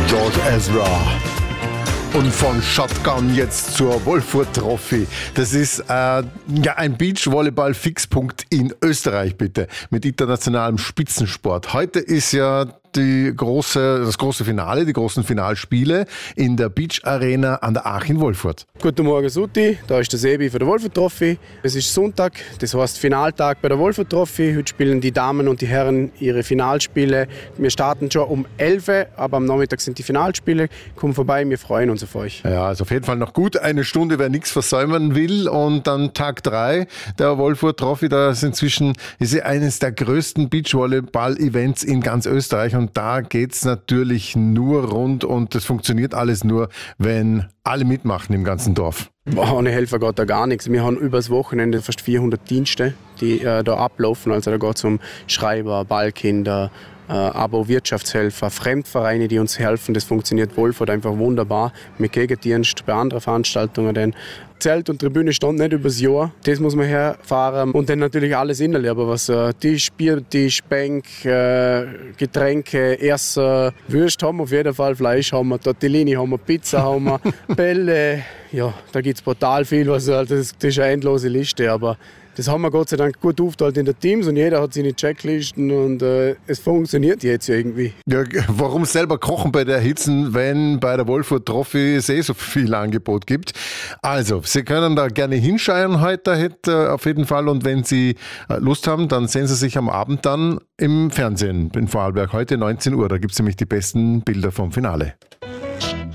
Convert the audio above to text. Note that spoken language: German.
George Ezra. Und von Shotgun jetzt zur Wolfurt Trophy. Das ist ein Beachvolleyball-Fixpunkt in Österreich, bitte, mit internationalem Spitzensport. Heute ist ja das große Finale, die großen Finalspiele in der Beach Arena an der Aach in Wolfurt. Guten Morgen, Sutti. Da ist der Sebi für der Wolfurt Trophy. Es ist Sonntag, das heißt Finaltag bei der Wolfurt Trophy. Heute spielen die Damen und die Herren ihre Finalspiele. Wir starten schon um 11 Uhr, aber am Nachmittag sind die Finalspiele. Kommt vorbei, wir freuen uns auf euch. Ja, also auf jeden Fall noch gut eine Stunde, wer nichts versäumen will. Und dann Tag 3 der Wolfurt Trophy. Da ist inzwischen eines der größten Beachvolleyball-Events in ganz Österreich. Und da geht es natürlich nur rund und das funktioniert alles nur, wenn alle mitmachen im ganzen Dorf. Ohne Helfer geht da gar nichts. Wir haben übers Wochenende fast 400 Dienste, die da ablaufen. Also da geht es um Schreiber, Ballkinder, aber Wirtschaftshelfer, Fremdvereine, die uns helfen. Das funktioniert Wolfurt einfach wunderbar. Mit Gegendienst bei anderen Veranstaltungen. Denn Zelt und Tribüne stand nicht übers Jahr. Das muss man herfahren. Und dann natürlich alles innerlich. Aber was Tisch, Biertisch, Bänk, Getränke, Essen, Würst haben wir auf jeden Fall, Fleisch haben wir, Tortellini haben wir, Pizza haben wir, Bälle. Ja, da gibt es brutal viel. Das ist eine endlose Liste. Aber das haben wir Gott sei Dank gut aufgeteilt in den Teams und jeder hat seine Checklisten und es funktioniert jetzt irgendwie. Ja, warum selber kochen bei der Hitze, wenn bei der Wolfurt Trophy es so viel Angebot gibt? Also, Sie können da gerne hinschauen heute auf jeden Fall und wenn Sie Lust haben, dann sehen Sie sich am Abend dann im Fernsehen in Vorarlberg. Heute 19 Uhr, da gibt es nämlich die besten Bilder vom Finale.